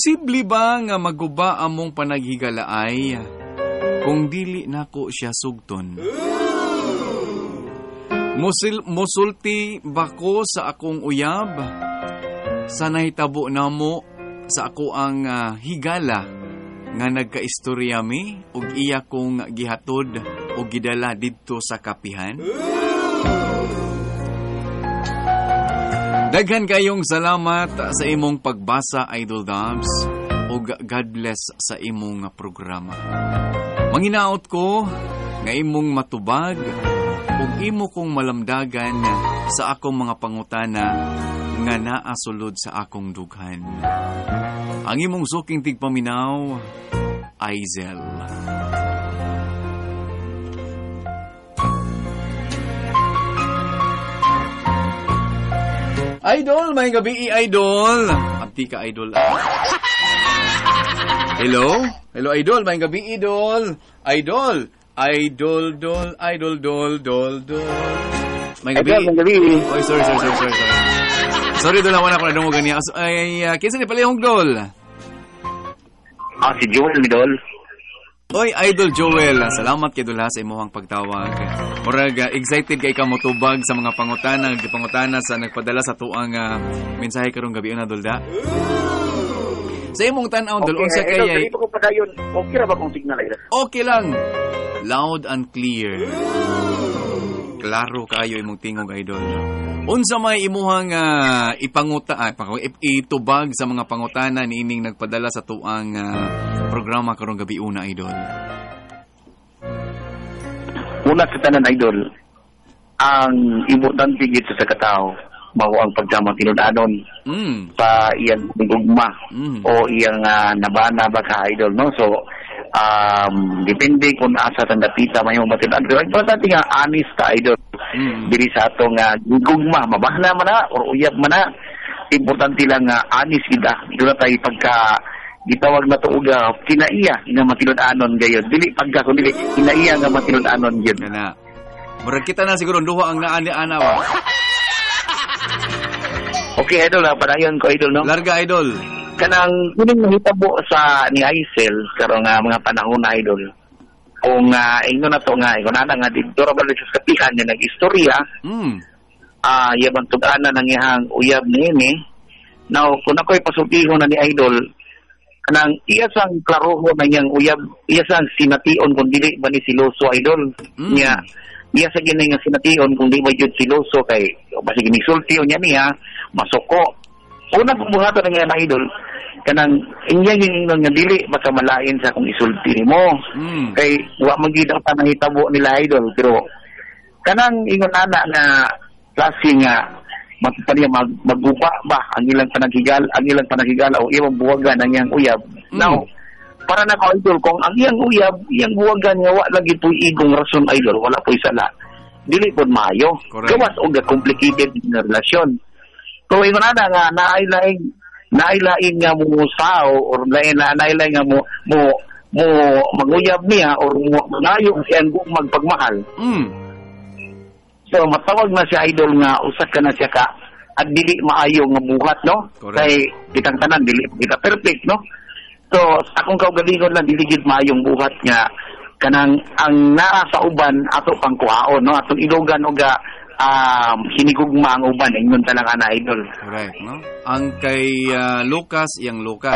Posible ba nga maguba among panaghigalaay kung dili nako siya sugton? Musulti ba ko sa akong uyab? Sa nahitabo namo sa ako ang higala nga nagkaistorya mi ug iya kong gihatod o gidala didto sa kapihan? Daghan kayong salamat sa imong pagbasa, Idol Dubs, ug God bless sa imong programa. Manginaot ko nga imong matubag ug imo kong malamdagan sa akong mga pangutana nga naa sulod sa akong dughan. Ang imong suking tigpaminaw, Aizel. Idol, may gabi, Idol. Abti ka, Idol. Hello? Hello, Idol. May gabi, Idol. Idol. Idol, dol, Idol, dol. May gabi. May gabi. Oy, sorry. Sorry, dol, wala ko na dungo ganiya. Ay, kinsa ni palihong, dol? Si Joel, Idol. Oy, Idol Joel, salamat kay Dula sa imong pagtawag. Murag excited kay ka motubag sa mga pangutana sa nagpadala sa tuang mensahe karong gabi na Dulda. Sa imong tan-aw Dul, unsa kay Idol, ko padayon. Okay ra ba kung signal ay? Okay lang. Loud and clear. Klaro kaayo imong tingog, Idol. Unsa may imuhang itubag sa mga pangutana niining nagpadala sa tuang programa karong gabi una, Idol? Una sa tanan, Idol, ang importante gid sa katao mao ang pagdamang tinudanon sa iyang gugma o iyang nabana ba ka, Idol, no? So depende kung asa tang dapita may matinudan. Pero importante nga honest ka, Idol. Diri sa atong gugma, mabahna man na or uyab man na, importante lang honest kita. Dito na tayo pagka gitawag na to uga kinaiya nga matinud-anon gayud, dili pagka kun dili kinaiya nga matinud-anon gyud na. Murag kita na siguro duha ang naani-ana wa. Okay, Idol, padayon ko, Idol, no? Larga, Idol. Kanang kuning mahitabo sa ni Aisel karong mga panahon na, Idol. Kung ingon na to nga ingon na nga dito ra ba sa kapihan nga nagistorya. Yabang tug-ana nang iyang uyab niini. Now, kung ako'y pasultihon na ni Idol, kanang iya sang klaroho na niyang uyab, iya sang sination kung dili ba ni siloso, Idol. Niya, iya sa gini nga sination kung di ba yun siloso kay basi ginisultiyo niya niya, masuko. Una pagbuhaton na nga, Idol, kanang inya yung nga dili baka malain sa kung isulti nimo. Kay wa magid ang panahitabo nila, Idol, pero kanang ingon ana nga klase nga matapaniya maguba ba ang ilang panaghigal o iyang buwagan ang iyang uyab. Now, para na ka, Idol, kung ang iyang uyab, iyang buwagan nga wa lagi po igong rason, Idol, wala po sala. Dili po maayo. Gawas o complicated na relasyon. Kung ingon ana nga nailain nga mo sao or nailain nga mo maguyab niya or mangayo siyang magpagmahal. So matawag na si Idol nga usa ka na siya ka at dili maayo nga buhat, no? Kay kitang tanan dili kita perfect, no? So akong kaugalingon lang dili gid maayong buhat nga kanang ang naa sa uban ato pang kuhaon, no? Atong ilugan og hinigugma ang uban ingon talang ana, Idol. Correct, no? Ang kay Lucas, iyang Lucas.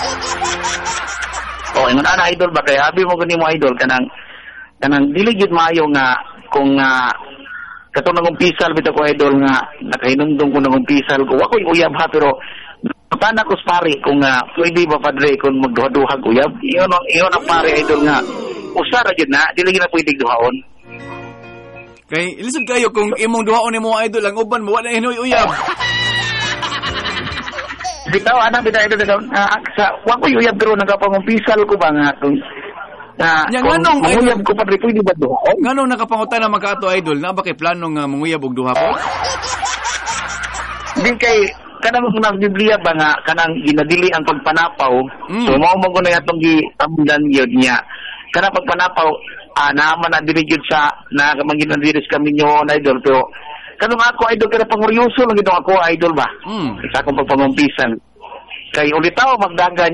Ingon ana, Idol, ba kay abi mo gani mo, Idol, kanang dili gid maayo nga kung katong nangumpisal bitaw ko, Idol, nga nakahinumdum ko nangumpisal ko wa ko'y uyab ha, pero paana ko pare kung pwede ba padre kung magduha-duhag uyab iyon ang pare, Idol, nga usa ra gid na dili gid na pwede duhaon. Kay ilisod kayo kung imong duhaon nimo, Idol, ang uban mo wala hinoy uyab. Bitaw ana Idol, sa wa ko'y uyab pero nagapangumpisal ko ba nga kung uyab ko padre pwede ba duhaon? Nganong nakapangutan na magkaato, Idol, na ba kay plano nga manguyab og duha po? Di kay kanang sa Biblia ba nga kanang ginadili ang pagpanapaw. So mao mo na atong gitamdan gyud niya. Kana pagpanapaw naaman na dili gyud sa nakamangin diri sa kaminyo, Idol, pero kanang ako, Idol, kada panguryoso lang gid ako, Idol, ba? Sa akong pagpangumpisan. Kay ulitaw magdagan